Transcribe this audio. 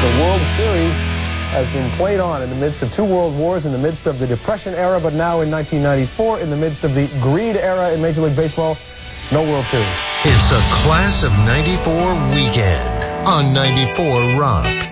The World Series has been played on in the midst of two world wars, in the midst of the Depression era, but now in 1994, in the midst of the greed era in Major League Baseball, no World Series. It's a Class of '94 weekend on 94 Rock.